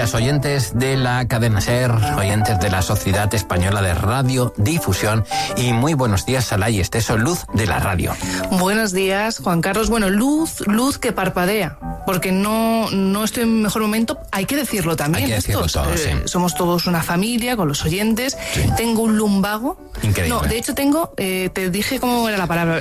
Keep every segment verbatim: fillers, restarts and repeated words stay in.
días, oyentes de la cadena SER, oyentes de la Sociedad Española de Radiodifusión, y muy buenos días, Saray Esteso, luz de la radio. Buenos días, Juan Carlos. Bueno, luz, luz que parpadea, porque no, no estoy en mejor momento, hay que decirlo también. Hay que decirlo estos, todo, eh, sí. Somos todos una familia con los oyentes. Sí. Tengo un lumbago. Increíble. No, de hecho tengo, eh, te dije cómo era la palabra,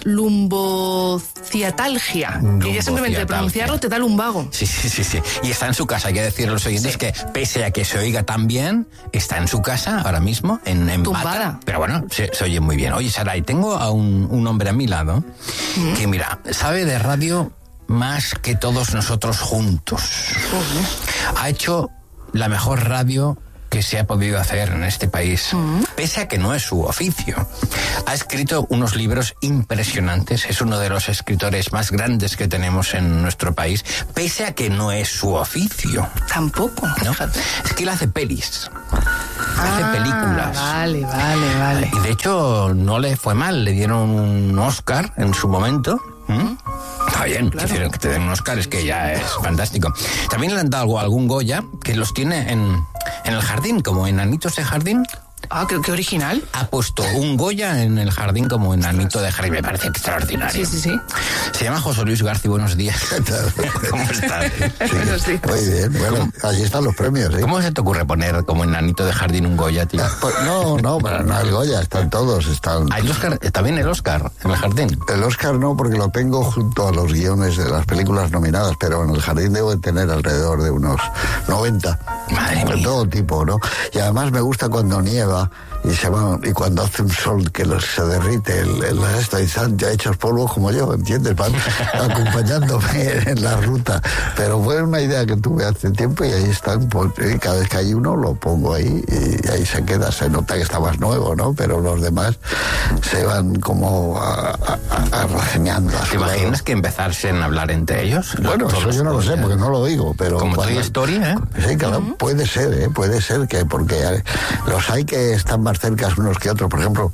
lumbociatalgia, que ya simplemente de pronunciarlo te da lumbago. Sí, sí, sí, sí. Y está en su casa, hay que decirle a los oyentes Sí. que pese a que se oiga tan bien, está en su casa ahora mismo, en, en Tumbada. bata. Pero bueno, se, se oye muy bien. Oye, Saray, tengo a un, un hombre a mi lado mm. que, mira, sabe de radio más que todos nosotros juntos. Uh-huh. Ha hecho la mejor radio que se ha podido hacer en este país, uh-huh. pese a que no es su oficio. Ha escrito unos libros impresionantes, es uno de los escritores más grandes que tenemos en nuestro país, pese a que no es su oficio. Tampoco. ¿No? Es que él hace pelis, ah, hace películas. Vale, vale, vale. Y de hecho no le fue mal, le dieron un Oscar en su momento. ¿Mm? Está bien, claro. Que, que te den un Oscar es que ya es fantástico. También le han dado algún Goya que los tiene en, en el jardín, como enanitos de jardín. Ah, qué, qué original. Ha puesto un Goya en el jardín como enanito de jardín. Me parece extraordinario. Sí, sí, sí. Se llama José Luis García. Buenos días. ¿Cómo estás? Sí. Muy bien. Bueno, allí están los premios, ¿eh? ¿Cómo se te ocurre poner como enanito de jardín un Goya, tío? Pues no, no, para no el Goya. Están todos. Están... ¿Hay el Oscar? ¿También el Oscar en el jardín? El Oscar no, porque lo tengo junto a los guiones de las películas nominadas, pero en el jardín debo de tener alrededor de unos noventa. Madre mía. De todo tipo, ¿no? Y además me gusta cuando nieva y se va, y cuando hace un sol que los, se derrite el, el resto y están ya hechos polvo como yo, ¿entiendes? Van acompañándome en la ruta. Pero fue una idea que tuve hace tiempo y ahí están, pues, y cada vez que hay uno lo pongo ahí y ahí se queda, se nota que está más nuevo, ¿no? Pero los demás se van como a, a, a rajeñando. ¿Te imaginas que empezarsen a hablar entre ellos? Bueno, eso yo no lo sé porque no lo digo, pero... Como cuando... Toy Story, ¿eh? Sí, claro, uh-huh. puede ser, ¿eh? Puede ser que, porque los hay que están más cerca unos que otros, por ejemplo,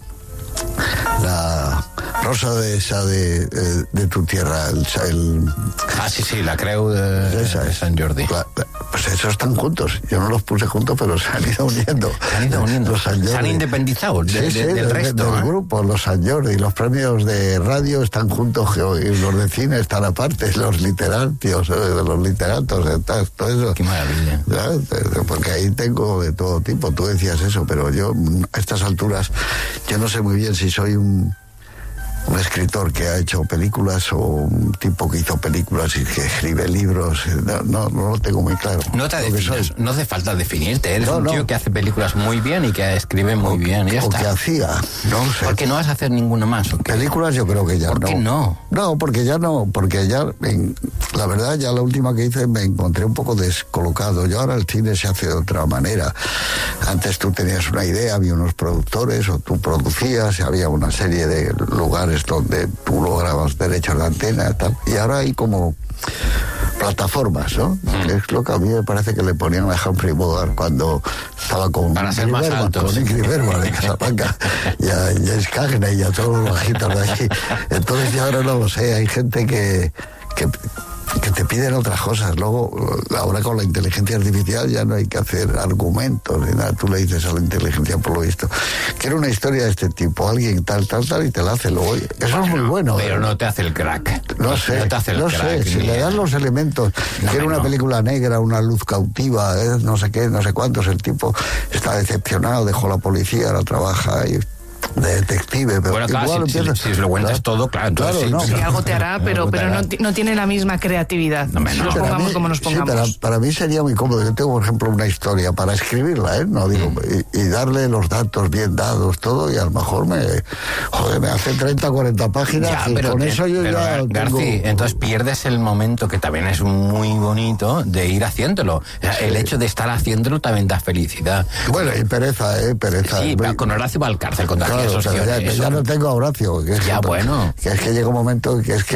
la Rosa de esa de, de, de tu tierra, el, el... Ah, sí, sí, la Creu de, esa de San Jordi. La, pues esos están juntos. Yo no los puse juntos, pero se han ido uniendo. Se han ido uniendo. Los San Jordi. Se han independizado de, sí, de, sí, del de, resto. Del ¿eh? grupo, los San Jordi. Los premios de radio están juntos, y los de cine están aparte, los literarios, los literatos, todo eso. Qué maravilla. Porque ahí tengo de todo tipo. Tú decías eso, pero yo a estas alturas, yo no sé muy bien si soy un un escritor que ha hecho películas o un tipo que hizo películas y que escribe libros, no, no, no lo tengo muy claro. No te defines, no hace falta definirte, eres no, un tío no. que hace películas muy bien y que escribe muy o, bien. Y ya o está. que hacía, no sé. ¿Por qué no vas a hacer ninguna más? ¿O qué? Películas yo creo que ya ¿Por no. qué no? No, porque ya no, porque ya, en, la verdad, ya la última que hice me encontré un poco descolocado. Yo ahora el cine se hace de otra manera. Antes tú tenías una idea, había unos productores, o tú producías, y había una serie de lugares donde tú lograbas derechos de antena y tal, y ahora hay como plataformas, ¿no? Mm. Que es lo que a mí me parece que le ponían a Humphrey Bogart cuando estaba con Para ser más altos. Con Ingrid Bergman de Casablanca y a James Cagney y a todos los bajitos de allí. Entonces ya ahora no lo sé, hay gente que, que que te piden otras cosas. Luego, ahora con la inteligencia artificial ya no hay que hacer argumentos ni nada. Tú le dices a la inteligencia, por lo visto, quiero una historia de este tipo, alguien tal, tal, tal, y te la hace luego. Eso bueno, es muy bueno. Pero ¿eh? no te hace el crack. No sé, no te hace el no crack. sé. Si le das los elementos, no, quiero una no. película negra, una luz cautiva, ¿eh? no sé qué, no sé cuántos, el tipo está decepcionado, dejó la policía, ahora trabaja y... de detective, pero bueno, claro, igual si, empieza... si, si lo cuentas claro, todo, claro, entonces claro, sí, no. sí, algo te hará, pero, pero no, no tiene la misma creatividad. No, no, nos pongamos mí, como nos pongamos. Sí, para, para mí sería muy cómodo. Yo tengo, por ejemplo, una historia para escribirla, ¿eh? No digo, mm. y, y darle los datos bien dados, todo, y a lo mejor me, joder, me hace treinta, cuarenta páginas, ya, y con te, eso yo pero, ya Garci, tengo... entonces pierdes el momento, que también es muy bonito, de ir haciéndolo. O sea, sí. El hecho de estar haciéndolo también da felicidad. Bueno, y pereza, ¿eh? Pereza. Sí, pero con Horacio Valcárcel, con claro, esos ya, ya no tengo a Horacio. Que es ya, que, bueno. Que es que llega un momento que es que...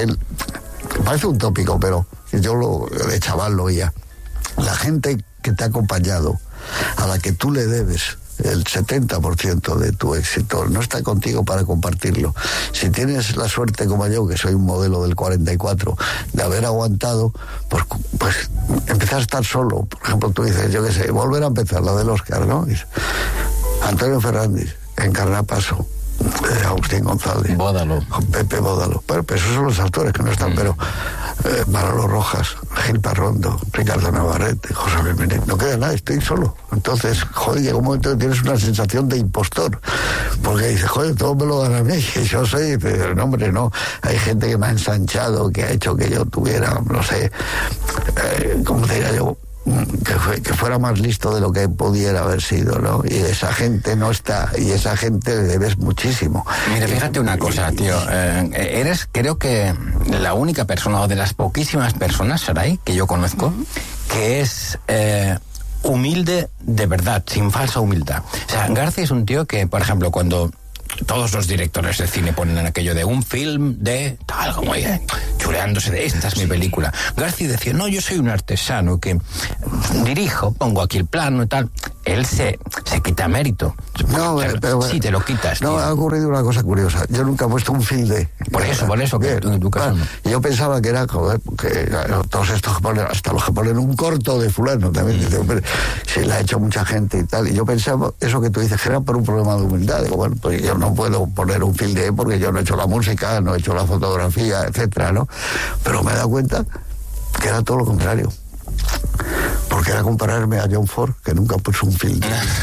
Parece un tópico, pero yo lo, de chaval lo oía. La gente que te ha acompañado, a la que tú le debes el setenta por ciento de tu éxito, no está contigo para compartirlo. Si tienes la suerte como yo, que soy un modelo del cuarenta y cuatro, de haber aguantado, pues, pues empiezas a estar solo. Por ejemplo, tú dices, yo qué sé, volver a empezar, la del Oscar, ¿no? Antonio Fernández, Encarna Paso, eh, Agustín González, Bódalo, Pepe Bódalo. Bueno, pues esos son los actores que no están, mm. pero eh, Manolo Rojas, Gil Parrondo, Ricardo Navarrete, José Luis Menéndez, no queda nada, estoy solo. Entonces, joder, llega un momento que tienes una sensación de impostor, porque dices, joder, todo me lo dan a mí, y yo soy, pero no, hombre, no, hay gente que me ha ensanchado, que ha hecho que yo tuviera, no sé, eh, ¿cómo diría yo? Que, fue, que fuera más listo de lo que pudiera haber sido, ¿no? Y esa gente no está, y esa gente le debes muchísimo. Mira, fíjate una cosa, tío, eh, eres, creo que la única persona, o de las poquísimas personas, Saray, que yo conozco, que es eh, humilde de verdad, sin falsa humildad. O sea, García es un tío que, por ejemplo, cuando todos los directores de cine ponen aquello de un film de tal, como ella, chuleándose de esta es mi película. García decía, no, yo soy un artesano que dirijo, pongo aquí el plano y tal. Él se, se quita mérito. No, pero, pero sí, te lo quitas. No, tío. Ha ocurrido una cosa curiosa. Yo nunca he puesto un film de... Por eso, por eso, que tú, en tu caso bueno, no. Yo pensaba que era, joder, que todos estos que ponen, hasta los que ponen un corto de fulano también, mm. dice, se le ha hecho mucha gente y tal. Y yo pensaba, eso que tú dices, que era por un problema de humildad. Digo, bueno, pues yo no puedo poner un film de porque yo no he hecho la música, no he hecho la fotografía, etcétera, ¿no? Pero me he dado cuenta que era todo lo contrario. Porque era compararme a John Ford, que nunca puso un film.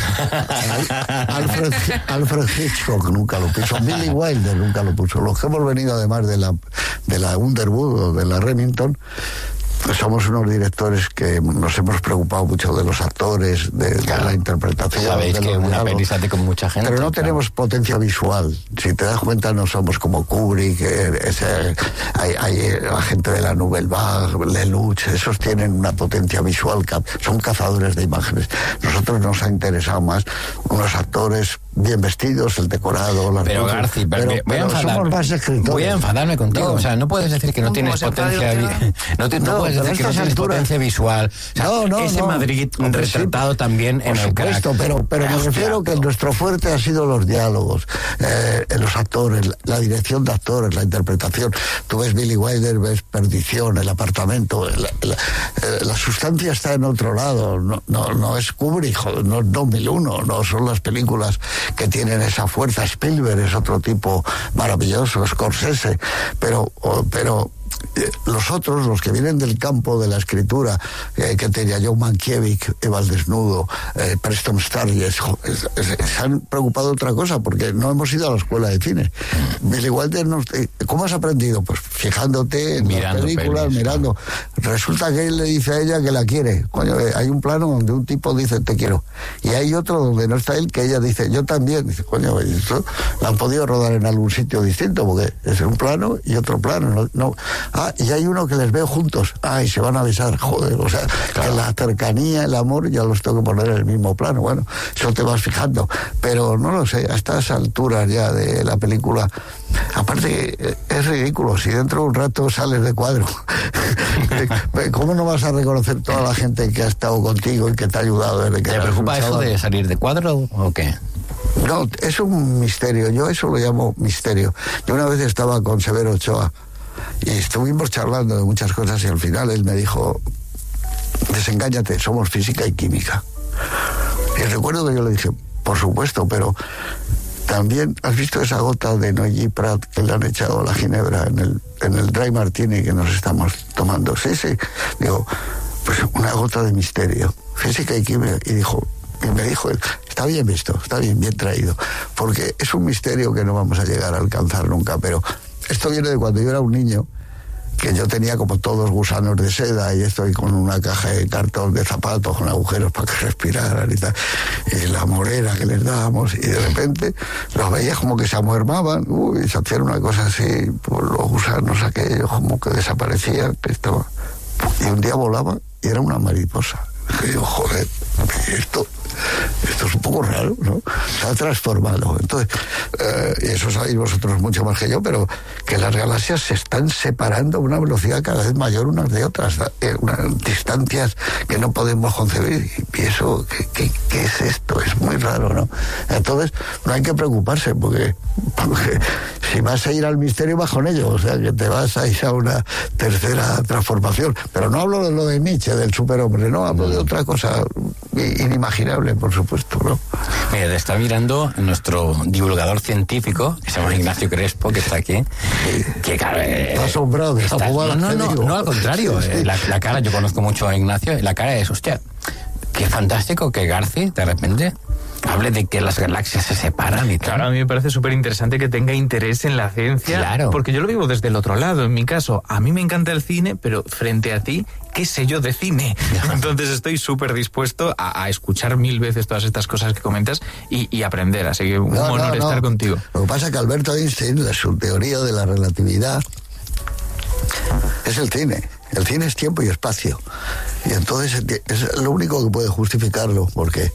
Alfred, Alfred Hitchcock nunca lo puso. Billy Wilder nunca lo puso. Los que hemos venido además de la, de la Underwood o de la Remington, pues somos unos directores que nos hemos preocupado mucho de los actores, de, claro, de la interpretación. Sabéis de que una diálogos, peli sale con mucha gente. pero no claro. tenemos potencia visual. Si te das cuenta, no somos como Kubrick, ese, hay, hay la gente de la Nouvelle Vague, Lelouch, esos tienen una potencia visual, son cazadores de imágenes. Nosotros nos ha interesado más unos actores bien vestidos, el decorado, las pero cosas, Garci, pero, pero, pero voy a somos más escritores. Voy a enfadarme contigo, no. O sea, no puedes decir que no tienes potencia, no, te, no, no puedes decir que no tienes alturas, potencia visual. O sea, no, no, ese no. Madrid Hombre, retratado sí, también en el crack. Pero, pero me refiero que nuestro fuerte ha sido los diálogos, eh, los actores, la dirección de actores, la interpretación. Tú ves Billy Wilder, ves Perdición, El apartamento, la, la, la sustancia está en otro lado. No, no, no es Kubrick, no es dos mil uno, no son las películas que tienen esa fuerza. Spielberg es otro tipo maravilloso, Scorsese, pero, pero eh, los otros, los que vienen del campo de la escritura, eh, que tenía John Mankiewicz, Eva el Desnudo, eh, Preston Sturges, se han preocupado de otra cosa, porque no hemos ido a la escuela de cine. Billy Wilder, nos, eh, ¿cómo has aprendido? Pues fijándote en mirando las películas, pelis, mirando. ¿No? Resulta que él le dice a ella que la quiere. Coño, eh, hay un plano donde un tipo dice te quiero, y hay otro donde no está él, que ella dice yo también. Dice, coño, esto lo han podido rodar en algún sitio distinto, porque es un plano y otro plano. No, no. Ah, y hay uno que les veo juntos. Ay, se van a besar, joder. O sea, claro, que la cercanía, el amor, ya los tengo que poner en el mismo plano. Bueno, eso te vas fijando. Pero no lo sé, a estas alturas ya de la película, aparte es ridículo, si dentro de un rato sales de cuadro, ¿cómo no vas a reconocer toda la gente que ha estado contigo y que te ha ayudado desde que ¿Te preocupa eso de salir de cuadro o qué? No, es un misterio, yo eso lo llamo misterio. Yo una vez estaba con Severo Ochoa y estuvimos charlando de muchas cosas y al final él me dijo, desengáñate, somos física y química. Y recuerdo que yo le dije, por supuesto, pero también, ¿has visto esa gota de Noilly Prat que le han echado a la ginebra en el, en el dry martini que nos estamos tomando? Sí, sí. Digo, pues una gota de misterio, física y química. Y dijo, y me dijo él, está bien visto, está bien, bien traído, porque es un misterio que no vamos a llegar a alcanzar nunca, pero esto viene de cuando yo era un niño, que yo tenía como todos gusanos de seda y estoy con una caja de cartón de zapatos con agujeros para que respiraran y tal, y la morera que les dábamos, y de repente los veías como que se amuermaban, uy, se hacían una cosa así, pues los gusanos aquellos como que desaparecían, que estaba, y un día volaba y era una mariposa. Y digo, joder, esto, esto es un poco raro, ¿no? Se ha transformado. Entonces, eh, y eso sabéis vosotros mucho más que yo, pero que las galaxias se están separando a una velocidad cada vez mayor unas de otras, eh, unas distancias que no podemos concebir. Y eso, ¿qué, qué, qué es esto? Es muy raro, ¿no? Entonces, no hay que preocuparse, porque, porque si vas a ir al misterio, vas con ello, o sea, que te vas a ir a una tercera transformación. Pero no hablo de lo de Nietzsche, del superhombre, no, hablo de otra cosa inimaginable, por supuesto, ¿no? Mira, te está mirando nuestro divulgador científico, que se llama Ignacio Crespo, que está aquí, que claro, eh, está asombrado de esta no, no, no, no, al contrario, sí, sí. Eh, la, la cara, yo conozco mucho a Ignacio, la cara es, hostia, qué fantástico que Garci, de repente, hable de que las galaxias se separan y tal. Claro, a mí me parece súper interesante que tenga interés en la ciencia, claro, porque yo lo vivo desde el otro lado. En mi caso, a mí me encanta el cine, pero frente a ti, ¿qué sé yo de cine? Entonces estoy súper dispuesto a, a escuchar mil veces todas estas cosas que comentas y, y aprender, así que un no, honor no, no. estar contigo. Lo que pasa es que Alberto Einstein, su teoría de la relatividad, es el cine. El cine es tiempo y espacio. Y entonces es lo único que puede justificarlo, porque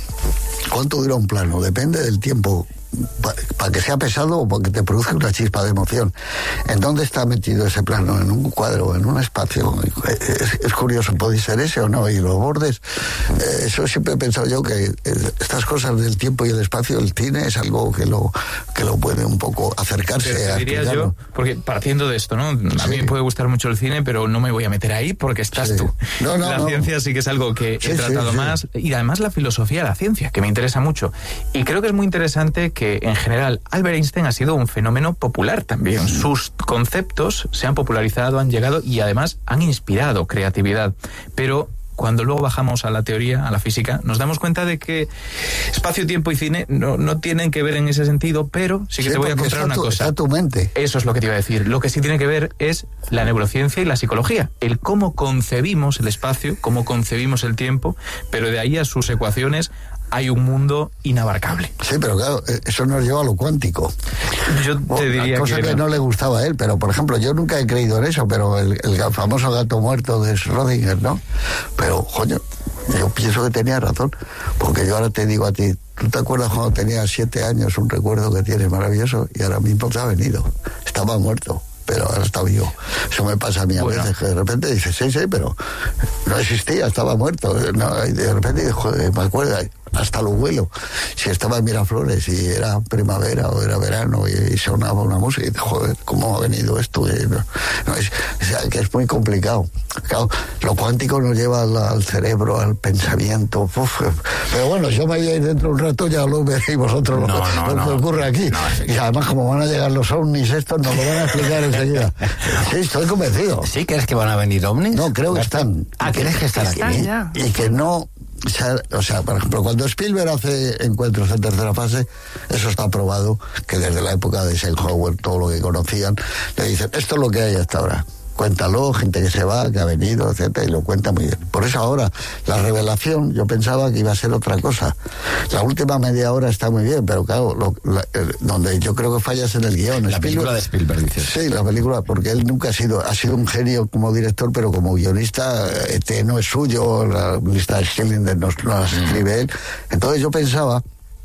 ¿cuánto dura un plano? Depende del tiempo, para pa que sea pesado o para que te produzca una chispa de emoción. ¿En dónde está metido ese plano? ¿En un cuadro? ¿En un espacio? Es, es curioso, puede ser ese o no. Y los bordes, eh, eso siempre he pensado yo, que eh, estas cosas del tiempo y el espacio, el cine es algo que lo que lo puede un poco acercarse pero a diría yo, porque partiendo de esto, ¿no? A sí. mí me puede gustar mucho el cine, pero no me voy a meter ahí porque estás sí. tú. No, no, la no. ciencia sí que es algo que sí, he tratado sí, sí. más, y además la filosofía de la ciencia, que me interesa mucho. Y creo que es muy interesante que, en general, Albert Einstein ha sido un fenómeno popular también. Sus conceptos se han popularizado, han llegado y además han inspirado creatividad. Pero cuando luego bajamos a la teoría, a la física, nos damos cuenta de que espacio, tiempo y cine no, no tienen que ver en ese sentido, pero sí que sí, te voy a contar una tu, cosa. Está tu mente. Eso es lo que te iba a decir. Lo que sí tiene que ver es la neurociencia y la psicología. El cómo concebimos el espacio, cómo concebimos el tiempo, pero de ahí a sus ecuaciones hay un mundo inabarcable. Sí, pero claro, eso nos lleva a lo cuántico. Yo te diría cosa que... que no le gustaba a él, pero por ejemplo, yo nunca he creído en eso, pero el, el famoso gato muerto de Schrödinger, ¿no? Pero, coño, yo pienso que tenía razón, porque yo ahora te digo a ti, ¿tú te acuerdas cuando tenía siete años, un recuerdo que tienes maravilloso? Y ahora mismo te ha venido, estaba muerto, pero ahora está vivo. Eso me pasa a mí a bueno. veces, que de repente dices, sí, sí, pero no existía, estaba muerto. No, y de repente, joder, me acuerdo, hasta lo huelo. Si estaba en Miraflores y era primavera o era verano y, y sonaba una música, y joder, ¿cómo ha venido esto? Y no, no, es, o sea, que es muy complicado. Claro, lo cuántico nos lleva al, al cerebro, al pensamiento. Uf, pero bueno, yo me voy a ir dentro de un rato, ya lo veréis vosotros no, lo, no, lo no. que ocurre aquí. No, sí. Y además, como van a llegar los ovnis estos, nos lo van a explicar enseguida. Sí, estoy convencido. ¿Sí crees que van a venir ovnis? No, creo que están. Ah, ¿crees que están aquí? Están ya. Y que no... O sea, o sea, por ejemplo, cuando Spielberg hace encuentros en tercera fase, eso está probado, que desde la época de Eisenhower, todo lo que conocían, le dicen, esto es lo que hay hasta ahora. Cuéntalo, gente que se va, que ha venido, etcétera, y lo cuenta muy bien. Por eso ahora, la revelación, yo pensaba que iba a ser otra cosa. La última media hora está muy bien, pero claro, lo, la, eh, donde yo creo que fallas en el guión. La película de Spielberg, dices. Sí, la película, porque él nunca ha sido, ha sido un genio como director, pero como guionista, E T no es suyo, la lista de Schindler no, no las escribe él. Entonces yo pensaba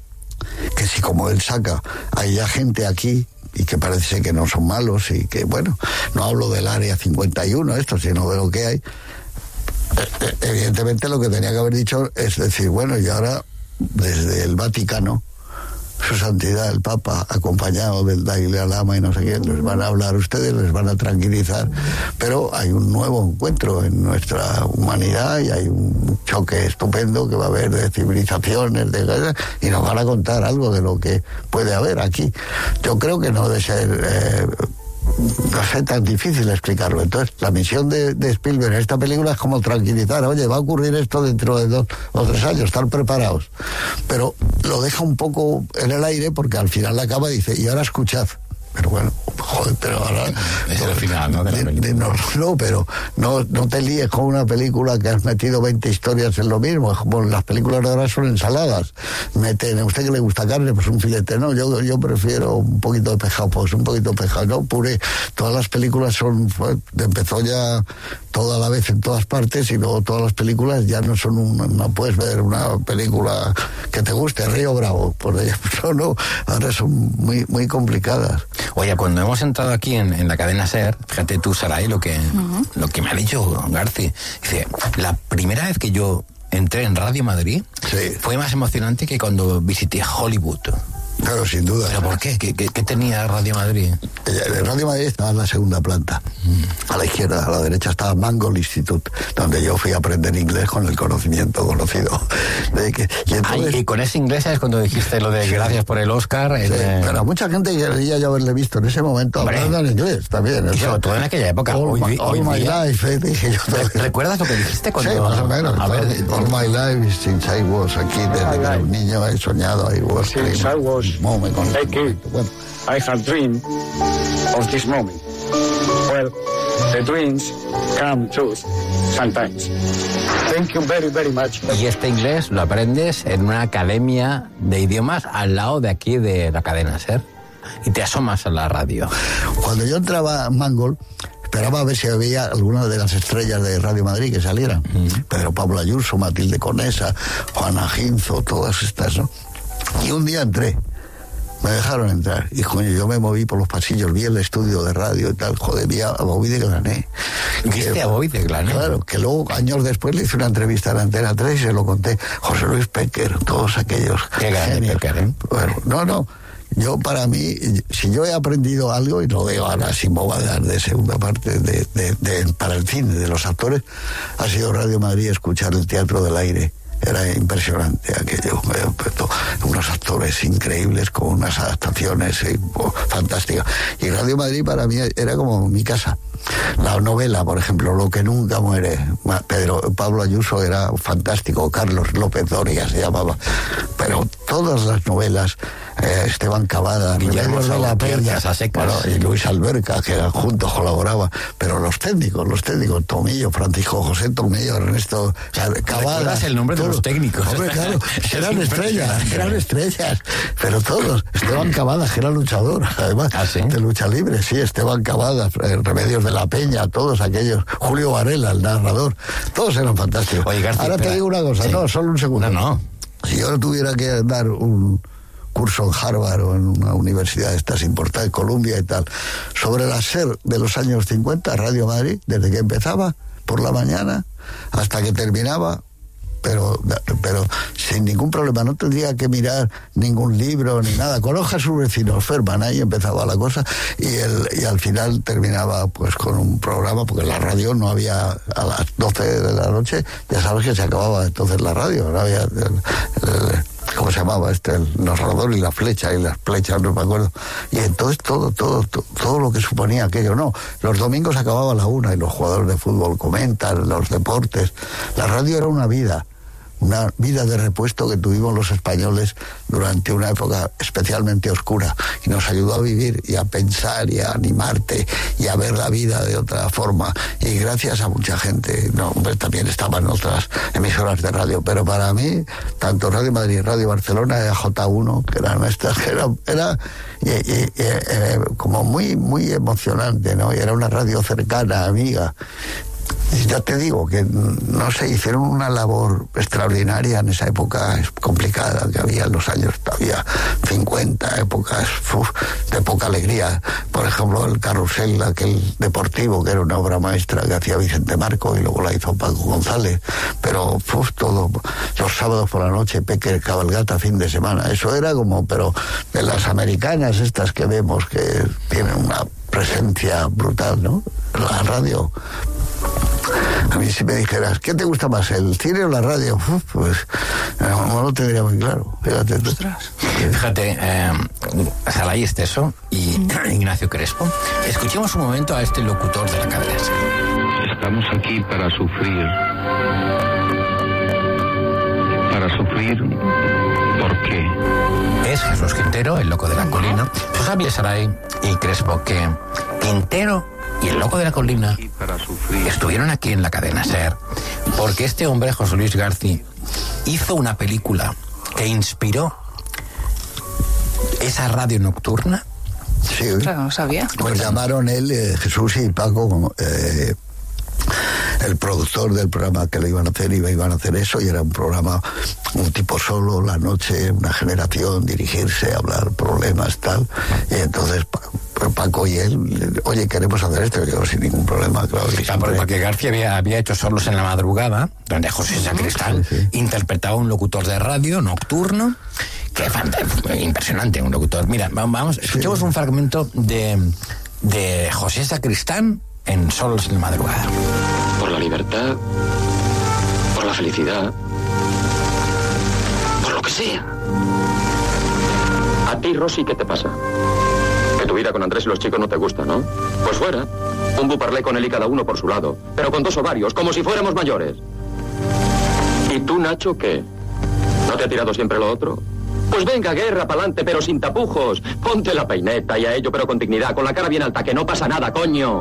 que si como él saca, hay ya gente aquí, y que parece que no son malos, y que, bueno, no hablo del área cincuenta y uno, esto, sino de lo que hay. Evidentemente lo que tenía que haber dicho es decir, bueno, y ahora, desde el Vaticano, su santidad, el Papa, acompañado del Dalai Lama y no sé quién, les van a hablar ustedes, les van a tranquilizar, pero hay un nuevo encuentro en nuestra humanidad y hay un choque estupendo que va a haber de civilizaciones, de, y nos van a contar algo de lo que puede haber aquí. Yo creo que no debe ser... Eh, no sé, tan difícil explicarlo. Entonces, la misión de, de Spielberg en esta película es como tranquilizar, oye, va a ocurrir esto dentro de dos o tres años, estar preparados. Pero lo deja un poco en el aire porque al final la acaba y dice, y ahora escuchad. Pero bueno, joder, pero ahora... Es el final, ¿no? De la de, de, no, no, pero no, no te líes con una película que has metido veinte historias en lo mismo. Como las películas de ahora son ensaladas. Meten, ¿a usted que le gusta carne? Pues un filete, no, yo, yo prefiero un poquito de pescado, pues un poquito de pescado, no, puré. Todas las películas son, pues, empezó ya toda la vez en todas partes, y luego todas las películas ya no son una, no puedes ver una película que te guste, Río Bravo, por ejemplo, no, ahora son muy, muy complicadas. Oye, cuando hemos entrado aquí en, en la cadena SER, fíjate tú, Saray, lo que, uh-huh. lo que me ha dicho Garci, dice, la primera vez que yo entré en Radio Madrid, sí, fue más emocionante que cuando visité Hollywood. Claro, sin duda. ¿Pero por qué? ¿Qué, qué, qué tenía Radio Madrid? El Radio Madrid estaba en la segunda planta. Mm. A la izquierda, a la derecha estaba Mangold Institute, donde yo fui a aprender inglés con el conocimiento conocido. De que, y, entonces, Ay, y con ese inglés es cuando dijiste lo de sí, gracias por el Oscar. Sí, de... Pero mucha gente quería yo haberle visto en ese momento hablando en inglés también. Y sobre todo en aquella época. All, hoy, my, hoy all my life, eh, dije yo. ¿Re- ¿Recuerdas lo que dijiste cuando...? Sí, más o menos. A ver, all, all my life since I was aquí, desde que era un niño he soñado. I was since I was moment, a kid, bueno. I have dreamed of this moment. Well, the dreams come true sometimes. Thank you very, very much. Y este inglés lo aprendes en una academia de idiomas al lado de aquí de la cadena SER. Y te asomas a la radio. Cuando yo entraba a Mangold, esperaba a ver si había alguna de las estrellas de Radio Madrid que salieran. Mm. Pedro Pablo Ayuso, Matilde Conesa, Juana Ginzo, todas estas, ¿no? Y un día entré. Me dejaron entrar y coño, yo me moví por los pasillos, vi el estudio de radio y tal, joder, vi a Bobby de Glané. ¿Viste a Bobby de Glané? Claro, que luego años después le hice una entrevista a la Antena tres y se lo conté. José Luis Péquer, todos aquellos Qué genios. Péquer, ¿eh? Bueno, no, no, yo para mí, si yo he aprendido algo, y lo veo ahora sin bobadar de segunda parte de, de, de, para el cine de los actores, ha sido Radio Madrid escuchar el Teatro del Aire. Era impresionante aquello, unos actores increíbles con unas adaptaciones eh, oh, fantásticas. Y Radio Madrid para mí era como mi casa. La novela, por ejemplo, Lo que nunca muere, Pedro Pablo Ayuso era fantástico, Carlos López Doria se llamaba, pero todas las novelas, eh, Esteban Cavada, Guillermo de la Peña, bueno, y Luis Alberca, que juntos colaboraban, pero los técnicos, los técnicos, Tomillo, Francisco José Tomillo, Ernesto Cavada. ¿Recuerdas el nombre de los técnicos? Hombre, claro, eran estrellas, eran estrellas, pero todos. Esteban Cavada, que era luchador, además, ¿ah, sí? de lucha libre, sí, Esteban Cavada, Remedios de la Peña, todos aquellos, Julio Varela, el narrador, todos eran fantásticos. Oye, García, ahora espera. te digo una cosa, sí. no, solo un segundo. No, no. Si yo tuviera que dar un curso en Harvard o en una universidad de estas importantes, Columbia y tal, sobre la SER de los años cincuenta, Radio Madrid, desde que empezaba por la mañana hasta que terminaba, pero pero sin ningún problema, no tendría que mirar ningún libro ni nada. Conozca a sus vecinos, Ferman, ahí empezaba la cosa, y el y al final terminaba pues con un programa, porque la radio no había, a las doce de la noche ya sabes que se acababa entonces la radio, no había el, el, ¿cómo se llamaba este? El narrador y la flecha, y las flechas, no me acuerdo. Y entonces todo, todo, todo, todo lo que suponía aquello, no. Los domingos acababa a la una y los jugadores de fútbol comentan los deportes. La radio era una vida, una vida de repuesto que tuvimos los españoles durante una época especialmente oscura, y nos ayudó a vivir y a pensar y a animarte y a ver la vida de otra forma, y gracias a mucha gente. No, hombre, también estaban otras emisoras de radio, pero para mí tanto Radio Madrid, Radio Barcelona, era J uno, que eran estas, que era, era y, y, y, eh, como muy muy emocionante, ¿no? Y era una radio cercana, amiga. Y ya te digo que, no sé, hicieron una labor extraordinaria en esa época complicada que había en los años todavía cincuenta, épocas uf, de poca alegría. Por ejemplo, el Carrusel, aquel deportivo, que era una obra maestra que hacía Vicente Marco y luego la hizo Paco González. Pero uf, todo, los sábados por la noche, Peque Cabalgata, fin de semana. Eso era como, pero de las americanas estas que vemos, que tienen una presencia brutal, ¿no? La radio. A mí si me dijeras, ¿qué te gusta más, el cine o la radio? Uf, pues no, no lo tendría muy claro. Fíjate tú. Fíjate, eh, Saray Esteso y Ignacio Crespo. Escuchemos un momento a este locutor de la cadena. Estamos aquí para sufrir, para sufrir ¿Por qué? Es Jesús Quintero, el loco de la colina. Javier Saray y Crespo, que Quintero y el loco de la colina estuvieron aquí en la cadena SER porque este hombre, José Luis García, hizo una película que inspiró esa radio nocturna. Sí, Claro, no sabía. pues llamaron él, eh, Jesús y Paco, como, eh, el productor del programa que lo iban a hacer, iba, iban a hacer eso, y era un programa, un tipo solo, la noche, una generación, dirigirse, hablar problemas, tal, y entonces Pa- Paco y él, oye, queremos hacer esto, y yo sin ningún problema, claro. Y Ah, porque- siempre- porque García había, había hecho Solos en la Madrugada, donde José Sacristán Sí, sí. interpretaba a un locutor de radio nocturno, que es fant- impresionante, un locutor. Mira, va- vamos, escuchemos un fragmento de, de José Sacristán en Solos en la Madrugada. Por la libertad, por la felicidad, por lo que sea. A ti, Rosy, ¿qué te pasa? Que tu vida con Andrés y los chicos no te gusta, ¿no? Pues fuera. Un buparlé con él y cada uno por su lado, pero con dos ovarios, como si fuéramos mayores. ¿Y tú, Nacho, qué? ¿No te ha tirado siempre lo otro? Pues venga, guerra, pa'lante, pero sin tapujos. Ponte la peineta y a ello, pero con dignidad, con la cara bien alta, que no pasa nada, coño.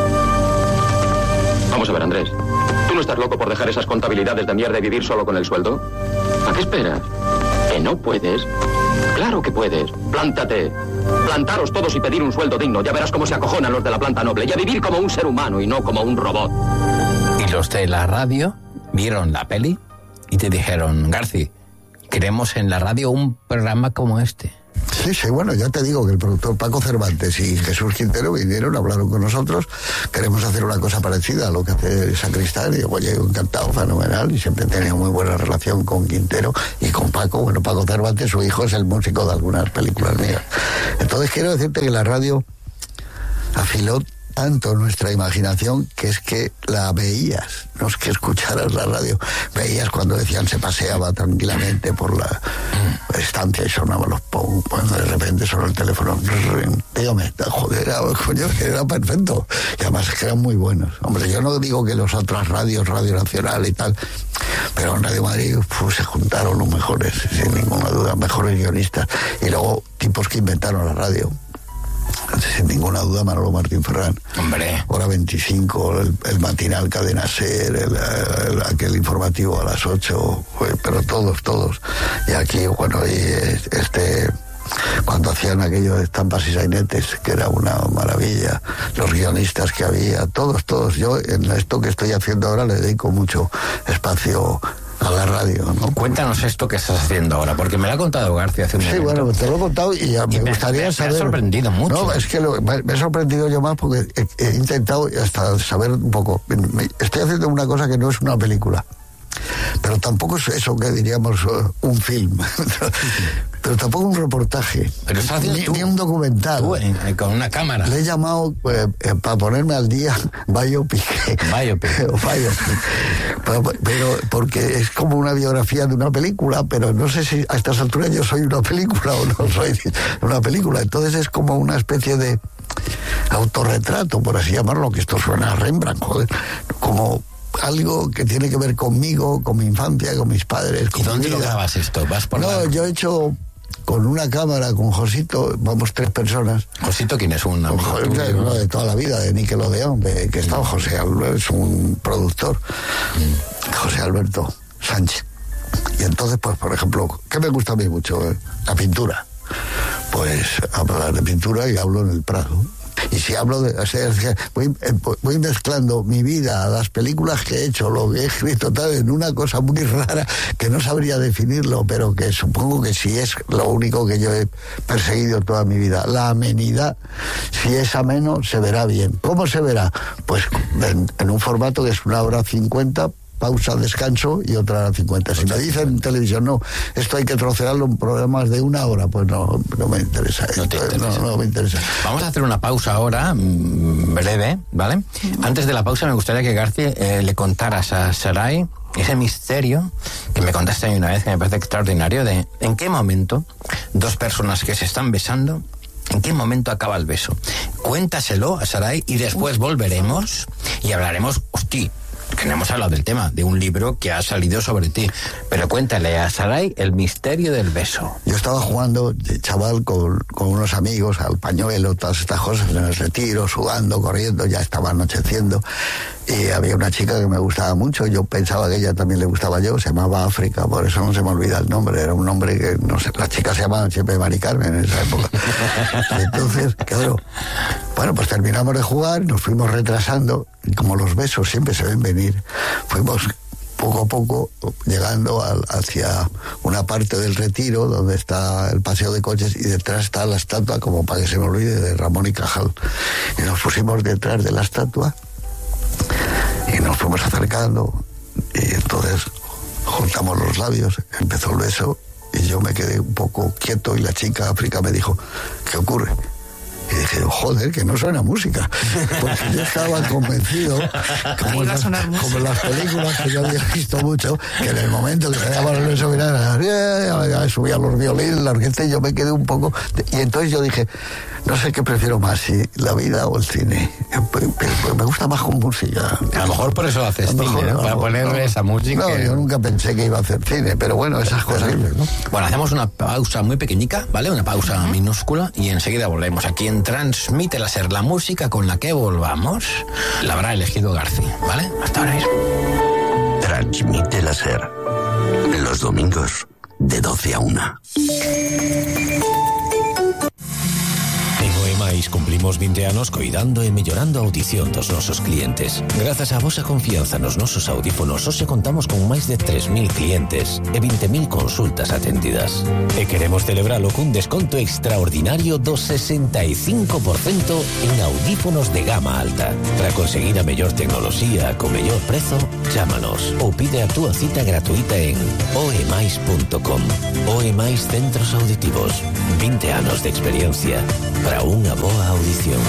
Vamos a ver, Andrés. ¿Tú no estás loco por dejar esas contabilidades de mierda y vivir solo con el sueldo? ¿A qué esperas? ¿Que no puedes? Claro que puedes. Plántate. Plantaros todos y pedir un sueldo digno. Ya verás cómo se acojonan los de la planta noble. Y a vivir como un ser humano y no como un robot. Y los de la radio vieron la peli y te dijeron, Garci, queremos en la radio un programa como este. Sí, sí, bueno, ya te digo que el productor Paco Cervantes y Jesús Quintero vinieron, hablaron con nosotros, queremos hacer una cosa parecida a lo que hace Sacristán, y yo, oye, encantado, fenomenal, y siempre he tenido muy buena relación con Quintero y con Paco. Bueno, Paco Cervantes, su hijo, es el músico de algunas películas mías. Entonces quiero decirte que la radio afiló tanto nuestra imaginación que es que la veías, no es que escucharas la radio, veías cuando decían se paseaba tranquilamente por la estancia y sonaban los pum, cuando de repente sonó el teléfono, dígame, joder, era, coño, era perfecto, y además es que eran muy buenos. Hombre, yo no digo que las otras radios, Radio Nacional y tal, pero en Radio Madrid pues, se juntaron los mejores, sin ninguna duda, mejores guionistas, y luego tipos que inventaron la radio. Sin ninguna duda, Manolo Martín Ferrán. Hombre. Hora veinticinco, el, el matinal Cadena SER, el, el, aquel informativo a las ocho, pero todos, todos. Y aquí, bueno, y este, cuando hacían aquello de estampas y sainetes, que era una maravilla, los guionistas que había, todos, todos. Yo en esto que estoy haciendo ahora le dedico mucho espacio a la radio, ¿no? Cuéntanos esto que estás haciendo ahora, porque me lo ha contado García hace un Sí, momento. bueno, te lo he contado y ya me, Y me- gustaría me- me ha saber... sorprendido mucho. No, es que lo- me, me he sorprendido yo más porque he, he intentado hasta saber un poco. Me- estoy haciendo una cosa que no es una película, pero tampoco es eso que diríamos uh, un film, pero tampoco un reportaje, Pero estás haciendo ni, tú. ni un documental. Tú, eh, eh, con una cámara. Le he llamado eh, eh, para ponerme al día biopic. Biopic. O biopic. pero, pero porque es como una biografía de una película, pero no sé si a estas alturas yo soy una película o no soy una película. Entonces es como una especie de autorretrato, por así llamarlo, que esto suena a Rembrandt, joder, como algo que tiene que ver conmigo, con mi infancia, con mis padres. Con ¿Y dónde mi lo vida. grabas esto? ¿Vas por No, la- yo he hecho con una cámara, con Josito, vamos tres personas. Josito, ¿quién es un amigo Ojo, tuyo? de, no, de toda la vida, de Nickelodeon, de, que estaba José Alberto, es un productor, José Alberto Sánchez. Y entonces, pues, por ejemplo, ¿qué me gusta a mí mucho? Eh? La pintura. Pues hablar de pintura y hablo en el Prado. Y si hablo de... O sea, es que voy, eh, voy mezclando mi vida, las películas que he hecho, lo que he escrito, tal, en una cosa muy rara que no sabría definirlo, pero que supongo que sí es lo único que yo he perseguido toda mi vida. La amenidad, si es ameno, se verá bien. ¿Cómo se verá? Pues en, en un formato que es una hora cincuenta, pausa, descanso y otra hora cincuenta. Si me dicen en televisión, no, esto hay que trocearlo en programas de una hora, pues no, no me interesa. No te interesa. No, no me interesa. Vamos a hacer una pausa ahora, mm, breve, ¿vale? Antes de la pausa me gustaría que García eh, le contaras a Saray ese misterio que me contaste a mí una vez, que me parece extraordinario, de en qué momento dos personas que se están besando, en qué momento acaba el beso. Cuéntaselo a Saray y después volveremos y hablaremos, hostia, porque no hemos hablado del tema, de un libro que ha salido sobre ti. Pero cuéntale a Sarai el misterio del beso. Yo estaba jugando de chaval con, con unos amigos al pañuelo, todas estas cosas en el retiro, sudando, corriendo, ya estaba anocheciendo. Y había una chica que me gustaba mucho, yo pensaba que ella también le gustaba yo, se llamaba África, por eso no se me olvida el nombre, era un nombre que, no sé, las chicas se llamaban siempre Mari Carmen en esa época. Entonces, claro, bueno, pues terminamos de jugar, nos fuimos retrasando, y como los besos siempre se ven venir, fuimos poco a poco llegando al, hacia una parte del retiro donde está el paseo de coches y detrás está la estatua, como para que se me olvide, de Ramón y Cajal. Y nos pusimos detrás de la estatua y nos fuimos acercando y entonces juntamos los labios, empezó el beso y yo me quedé un poco quieto y la chica África me dijo, ¿qué ocurre? Y dije, joder, que no suena música. Porque yo estaba convencido, como en las, como en las películas que yo había visto mucho, que en el momento que se daba el beso, mira, subía los violines, la orquesta, y yo me quedé un poco... Y entonces yo dije, no sé qué prefiero más, si la vida o el cine. Me gusta más con música. A lo mejor por eso haces cine, mejor, ¿no? Para no, ponerle no, esa música. No, que... yo nunca pensé que iba a hacer cine, pero bueno, esas cosas, ¿no? Bueno, hacemos una pausa muy pequeñica, ¿vale? Una pausa uh-huh. minúscula y enseguida volvemos. Aquí en Transmite Láser, la música con la que volvamos la habrá elegido García, ¿vale? Hasta ahora mismo. Transmite Láser, los domingos de doce a una. En O E Mais cumplimos vinte anos coidando e mellorando a audición dos nosos clientes. Grazas á vosa confianza nos nosos audífonos, hoxe contamos con máis de tres mil clientes e vinte mil consultas atendidas. E queremos celebralo cun desconto extraordinario do sesenta e cinco por cento en audífonos de gama alta. Para conseguir a mellor tecnoloxía co mellor prezo, chámanos ou pide a túa cita gratuita en o e mais punto com. O E Mais Centros Auditivos. vinte anos de experiencia para unha boa audición.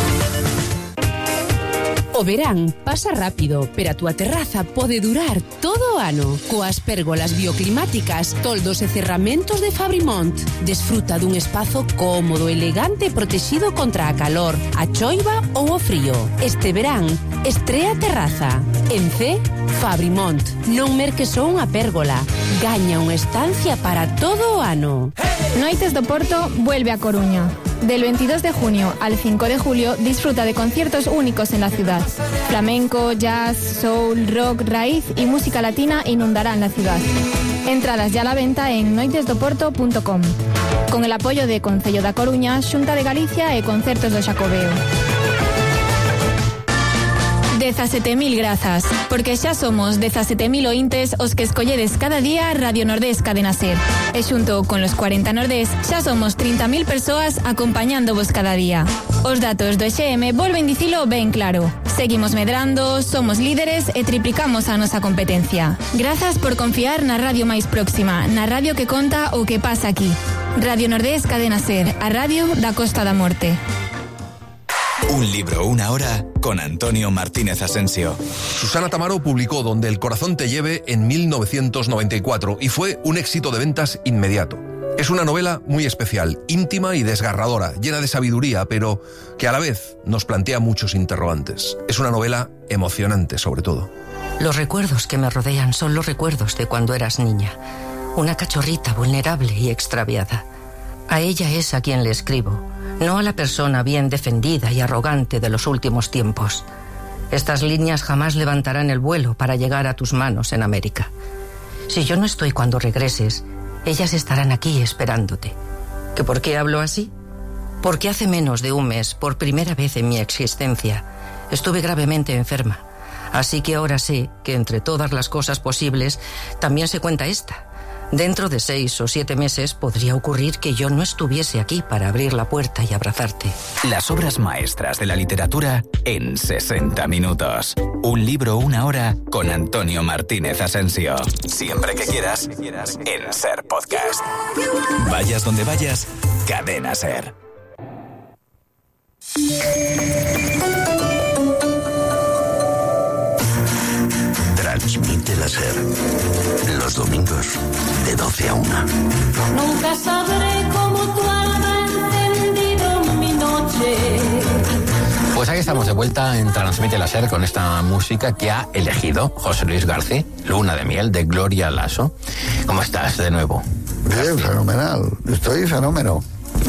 O verán pasa rápido, pero a túa terraza pode durar todo o ano. Coas pérgolas bioclimáticas, toldos e cerramentos de Fabrimont. Desfruta dun espazo cómodo, elegante e protegido contra a calor, a choiva ou o frío. Este verán, estrea terraza. En C, Fabrimont. Non merques só unha pérgola. Gaña unha estancia para todo o ano. Noites do Porto vuelve a Coruña. Del veintidós de junio al cinco de julio disfruta de conciertos únicos en la ciudad. Flamenco, jazz, soul, rock, raíz y música latina inundarán la ciudad. Entradas ya a la venta en noites do porto punto com. Con el apoyo de Concello da Coruña, Xunta de Galicia e Concertos do Xacobeo. dezasete mil grazas, porque xa somos dezasete mil ointes os que escolledes cada día Radio Nordés Cadena Ser. E xunto con los cuarenta Nordés xa somos trinta mil persoas acompañándovos cada día. Os datos do E X M volven dicilo ben claro. Seguimos medrando, somos líderes e triplicamos a nosa competencia. Grazas por confiar na radio máis próxima, na radio que conta o que pasa aquí. Radio Nordés Cadena Ser, a radio da Costa da Morte. Un libro, una hora, con Antonio Martínez Asensio. Susana Tamaro publicó Donde el corazón te lleve en mil novecientos noventa y cuatro y fue un éxito de ventas inmediato. Es una novela muy especial, íntima y desgarradora, llena de sabiduría, pero que a la vez nos plantea muchos interrogantes. Es una novela emocionante, sobre todo. Los recuerdos que me rodean son los recuerdos de cuando eras niña. Una cachorrita vulnerable y extraviada. A ella es a quien le escribo, no a la persona bien defendida y arrogante de los últimos tiempos. Estas líneas jamás levantarán el vuelo para llegar a tus manos en América. Si yo no estoy cuando regreses, ellas estarán aquí esperándote. ¿Que por qué hablo así? Porque hace menos de un mes, por primera vez en mi existencia, estuve gravemente enferma. Así que ahora sé que entre todas las cosas posibles, también se cuenta esta. Dentro de seis o siete meses podría ocurrir que yo no estuviese aquí para abrir la puerta y abrazarte. Las obras maestras de la literatura en sesenta minutos. Un libro, una hora, con Antonio Martínez Asensio. Siempre que quieras, en Ser Podcast. Vayas donde vayas, Cadena Ser. Transmite Láser, los domingos de doce a una. Nunca sabré cómo tu alma ha encendido mi noche. Pues ahí que estamos de vuelta en Transmite la SER con esta música que ha elegido José Luis García, Luna de miel, de Gloria Lasso. ¿Cómo estás de nuevo? Bien, fenomenal. Estoy fenómeno.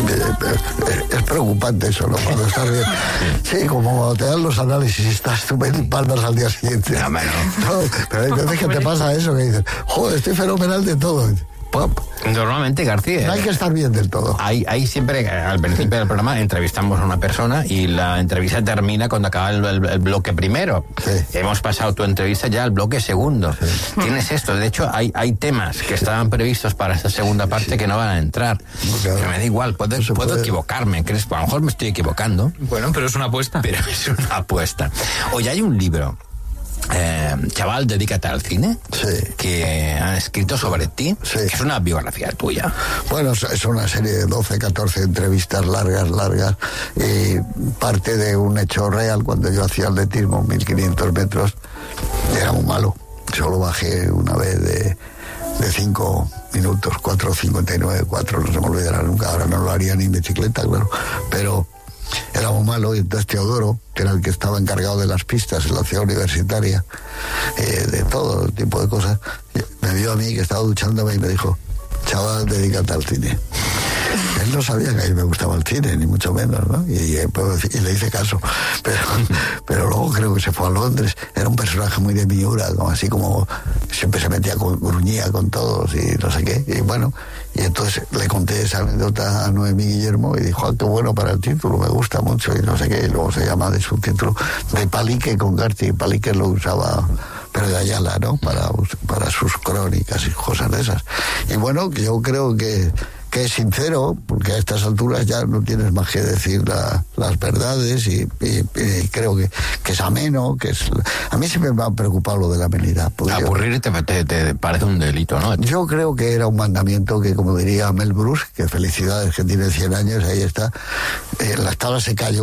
Es preocupante eso, ¿no? Cuando estás bien. Sí, como cuando te dan los análisis y estás tú en palmas al día siguiente. No, no, pero hay veces que te pasa eso, que dices, joder, estoy fenomenal de todo. Pop. Normalmente, García, no hay que estar bien del todo. Hay, hay siempre, al principio del programa, entrevistamos a una persona y la entrevista termina cuando acaba el, el, el bloque primero. Sí. Hemos pasado tu entrevista ya al bloque segundo. Sí. Tienes esto. De hecho, hay, hay temas que estaban previstos para esta segunda parte sí. que no van a entrar. No, claro. Pero me da igual, puedo, no puedo puede. equivocarme. ¿Crees? A lo mejor me estoy equivocando. Bueno, pero es una apuesta. Pero es una apuesta. Oye, hay un libro. Eh, chaval, dedícate al cine, sí. que han escrito sobre ti, sí. que es una biografía tuya. Bueno, es una serie de doce, catorce entrevistas largas, largas, y parte de un hecho real. Cuando yo hacía atletismo, mil quinientos metros, era muy malo. Solo bajé una vez de, de cinco minutos, cuatro cincuenta y nueve, cuatro, no se me olvidará nunca. Ahora no lo haría ni en bicicleta, claro, pero era muy malo. Y entonces Teodoro, que era el que estaba encargado de las pistas en la ciudad universitaria, eh, de todo tipo de cosas, me vio a mí que estaba duchándome y me dijo, chaval, dedícate al cine. Él no sabía que a mí me gustaba el cine, ni mucho menos, ¿no? Y, y, y le hice caso. Pero, pero luego creo que se fue a Londres. Era un personaje muy de Miura, como así como siempre se metía con gruñía con todos y no sé qué. Y bueno, y entonces le conté esa anécdota a Noemí Guillermo y dijo, ah, qué bueno para el título, me gusta mucho y no sé qué. Y luego se llama de subtítulo de Palique con García. Palique lo usaba pero de Ayala, ¿no? Para, para sus crónicas y cosas de esas. Y bueno, yo creo que que es sincero, porque a estas alturas ya no tienes más que decir la, las verdades y, y, y creo que, que es ameno, que es... A mí siempre me ha preocupado lo de la amenidad. Aburrir te, te, te parece un delito, ¿no? Yo creo que era un mandamiento que, como diría Mel Brooks, que felicidades, que tiene cien años, ahí está, en las tablas se cayó.